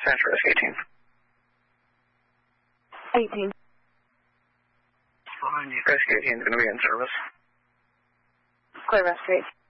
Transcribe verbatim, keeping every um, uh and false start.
Central Rescue eighteen. eighteen. Rescue eighteen is going to be in service. Clear Rescue eighteen.